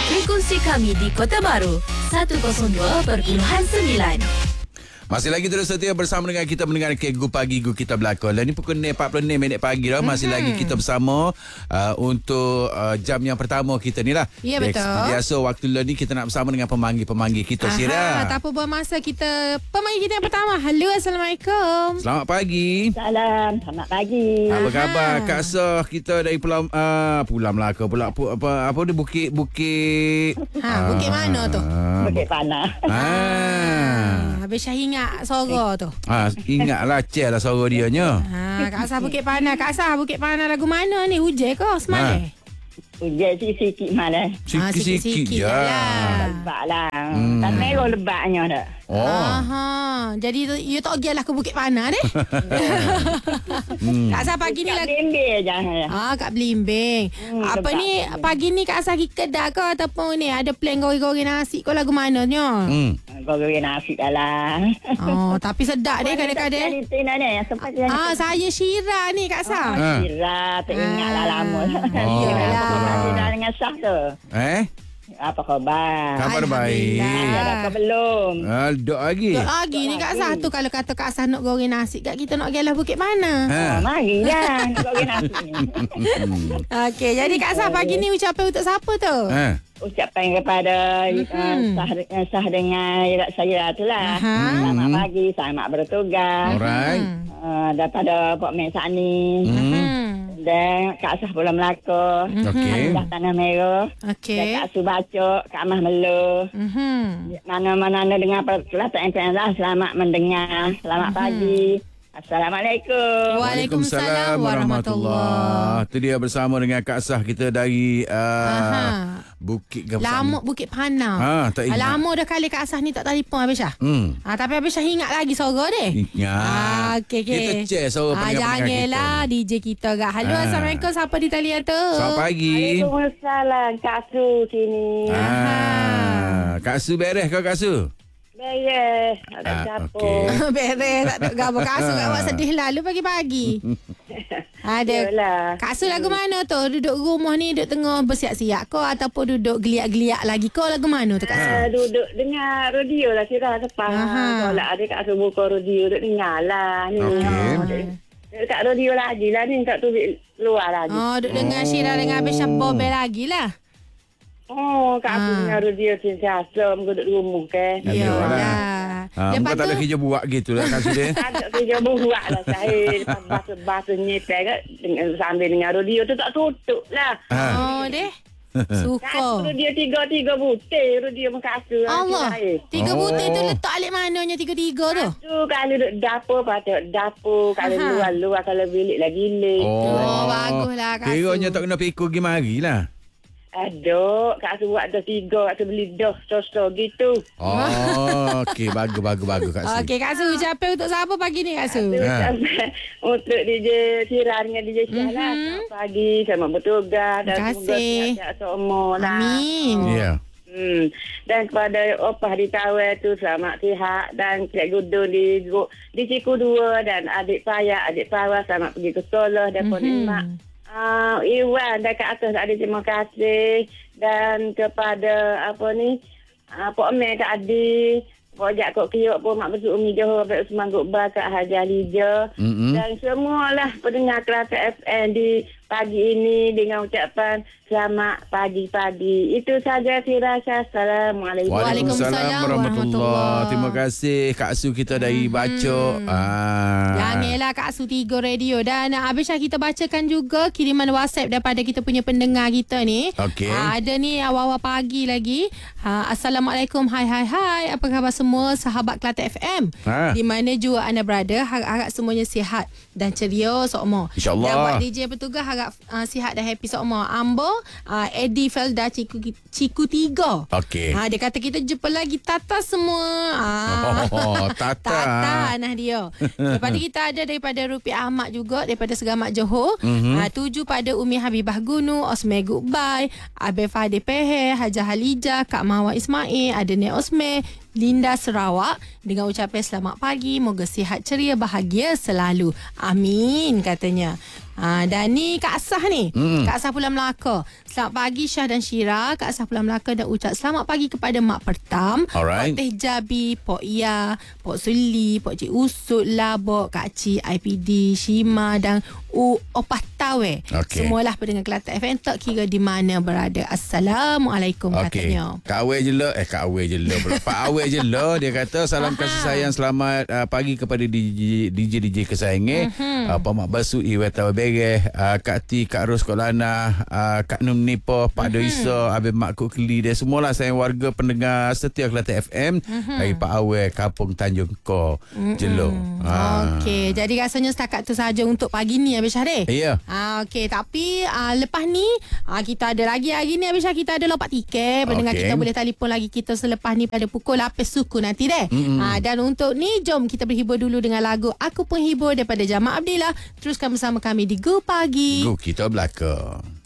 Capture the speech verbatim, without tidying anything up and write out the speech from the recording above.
Frekuensi kami di Kota Baru seratus dua perpuluhan sembilan. Masih lagi terus setia bersama dengan kita mendengar Kegu Pagi Gu Kita Berlakon. Dan ni pukul empat puluh enam minit pagi dah. Masih mm-hmm. lagi kita bersama uh, untuk uh, jam yang pertama kita ni lah. Ya, betul. Biasa waktu ni kita nak bersama dengan pemanggil-pemanggil kita. Syirah. Tak apa buang masa kita. Pemanggil kita yang pertama. Halo, Assalamualaikum. Selamat pagi. Salam, selamat pagi. Apa khabar? Kak Soh kita dari Pulau uh, Pulau Melaka pula. Apa apa dia Bukit Bukit. Ha, Bukit mana tu? Bukit Panah. Ah. Habis Syah ingat suara tu. Ah, ingatlah cel lah suara dia nya. Ha, Kak Sah Bukit Panah. Kak Sah Bukit Panah lagu mana ni? Hujan ke semalam? Ha. Hujan sikit-sikit mana. Ah, Sikit-sikit je. lah. Lebat lah. Hmm. Tak merah lebatnya dah. Oh. Aha. Jadi tu, you tak pergi lah ke Bukit Panah deh. Hmm. Kak Sah pagi ni Kat lagu. Bembel je. Ah, kat Belimbing. Hmm, Apa lebat. ni pagi ni Kak Sah pergi kedai ke ataupun ni ada plan goreng-goreng nasi ke lagu mananya? Hmm. Goreng nasi dah lah. Oh, tapi sedap deh kadang-kadang. Tina ni yang sempat dia. Ah, saya Syira ni Kak Sah. Ha. Kira tak ingat lah Ah. lama. Oh. Apa khabar dengan Syah tu? Eh? Apa khabar? Kabar baik. Ada dah ke belum? Ah, dok lagi. Duk lagi ni Kak Sah tu kalau kata Kak Sah nak goreng nasi kat kita nak gelah Bukit Panah. Ha. Oh, mari lah nak goreng nasi ni. Okey, jadi Kak Sah pagi ni ucapan untuk siapa tu? Ha. Ucapan kepada uh, sah, uh, sah dengan irak saya tu lah. Aha. Selamat pagi, selamat bertugas. Alright. Uh, daripada Pok Mek Sani. Hmm. Hmm. Dan Kak Sah Pulau Melaka. Okey. Dah Tanah Merah. Okey. Dan Kak Su Bacok, Kak Amah Melo. Mhm. Mana-mana dengar perkelatan M P N lah. Selamat mendengar. Selamat pagi. Assalamualaikum. Waalaikumsalam warahmatullahi. Itu dia bersama dengan Kak Sah kita dari uh, Aha. Bukit Gapsani. Lama Bukit Panah. Ha, tak ingat. Lama dah kali Kak Sah ni tak telefon habis Syah. Hmm. Ah, tapi habis Syah ingat lagi suara dia. Ingat. Ah, okey okey. Kita check suara Ah, pendengar-pendengar janganlah D J kita gak. Halo, Ah. Assalamualaikum. Siapa di talian tu? Selamat pagi. Waalaikumsalam. Kak Su sini. Ah, Kak Su beres ke Kak Su? Beres. Ada Ah, siapa? okey. Beres tak ada gapo. Kak Su kat awak sedih lalu pagi-pagi. Ada. Yalah. Kak Su lagu mana tu? Duduk rumah ni duduk tengah bersiap-siap ke ataupun duduk geliat-geliat lagi ke lagu mana tu Kak Su? Ah, duduk dengar radio lah Syirah sepah. Aha. Kalau ada Kak Su buka radio duduk dengar lah ni. Okey. Oh, duduk- Dekat radio lagi lah ni. Tak tu luar lagi. Oh, duduk dengar Syirah dengan Abis Syabah Bel lagi lah. Oh, Kak Su Ah. dengar radio sentiasa. Muka duduk rumah ke. Yalah. Ha, muka tak ada kerja buat gitu lah Kak Su dia. Tak ada kerja buat lah saya. Lepas basuh-basuh nyepek kan. dengan- Sambil dengar radio tu tak tutup lah. Ha. Oh, deh. Kak Suka. radio tiga-tiga butir. Radio muka Kak Su. Allah. Tiga Oh. butir tu letak alik mananya tiga-tiga tu? Tu kalau duduk dapur patut dapur. Kalau Aha. luar-luar kalau bilik lagi bilik. Oh, baguslah, Kak Su. Kiranya tak kena pikul pergi mari lah. Aduh, Kak Su buat dah tiga. Kak Su beli dah sos-sos gitu. Oh, okey. Bagus, bagus, bagus Kak Su. Okey, Kak Su. Ucapan untuk siapa pagi ni, Kak Su? Ha. Untuk D J Syirah dengan D J Syah lah. Selamat pagi, selamat bertugas. Dan Terima semoga kasih. sihat semua lah. Amin. Ya. Hmm. Dan kepada opah di Tawel tu selamat sihat. Dan Cikgu Dun di, di Ciku dua. Dan adik Payah, adik Farah selamat pergi ke sekolah. Dan Puan Mhm. Imak. Uh, Iwan dan Kak Atas ada terima kasih. Dan kepada apa ni uh, Pok Mel, Kak Adi, Pok Jak Kok Kiok pun Mak Besuk Umi Johor, Abang Usman Gokbar, Kak Haji Alijah. Mm-mm. Dan semualah pendengar Kelate F M di pagi ini dengan ucapan selamat pagi-pagi. Itu saja Syirah. Assalamualaikum. Waalaikumsalam warahmatullahi. Terima kasih Kak Su kita dari Bacok. Ah. Janganlah Kak Su tiga radio. Dan uh, habis Syah kita bacakan juga kiriman WhatsApp daripada kita punya pendengar kita ni. Okey. Uh, ada ni awal-awal pagi lagi. Uh, Assalamualaikum. Hai hai hai. Apa khabar semua sahabat Kelate F M? Ha. Di mana juga anda berada, harap-harap semuanya sihat dan ceria sokmo. InsyaAllah. Dan buat D J bertugas harap uh, sihat dan happy sokmo. Ambo uh, Eddie Felda Ciku, Ciku tiga. Okey. Ha, dia kata kita jumpa lagi Tata semua. Ah. Oh, Tata. Tata nah dia. Lepas tu kita ada daripada Rupi Ahmad juga daripada Segamat Johor. Mm-hmm. Ha, tuju pada Umi Habibah Gunu, Osme Goodbye, Abel Fadil Pehe, Hajah Halijah, Kak Mawar Ismail, ada Nek Osme, Linda Sarawak dengan ucapan selamat pagi, moga sihat ceria bahagia selalu. Amin katanya. Ha, dan ni Kak Asah ni. Hmm. Kak Asah Pulang Melaka. Selamat pagi Syah dan Syira. Kak Asah Pulang Melaka dan ucap selamat pagi kepada Mak Pertam, Alright. Pok Teh Jabi, Pok Ia, Pok Suli, Pok Cik Usut, Labok, Kak Cik, I P D, Shima dan U Opah Tawe. Okay. Semualah pendengar Kelantan F M tak kira di mana berada. Assalamualaikum Okey. katanya. Kak Awel je lah. Eh Kak Awel je lah. Pak Awel je lah. Dia kata salam Aha. kasih sayang selamat uh, pagi kepada D J D J, D J kesayangan. Mhm. Uh, Pak Mak Basu, Iwata Bereh, uh, Kak Ti, Kak Ros Kolana, uh, Kak Num Nipo, Pak Mhm. Doisa, Abang Mak Kuk Keli. Dia semualah sayang warga pendengar setia Kelantan F M. Mhm. Dari Pak Awel, Kampung Tanjung Ko, Jelo. Ah. Okey, jadi rasanya setakat tu saja untuk pagi ni Abis Syarif. Ya. Ah, okey, tapi ah, lepas ni ah, kita ada lagi hari ni Abis Syarif, kita ada lompat tiket. Pendengar Okey. kita boleh telefon lagi kita selepas ni pada pukul lapan suku nanti deh. Ah, dan untuk ni jom kita berhibur dulu dengan lagu Aku Penghibur daripada Jamal Abdillah. Teruskan bersama kami di Go Pagi. Go kita belakang.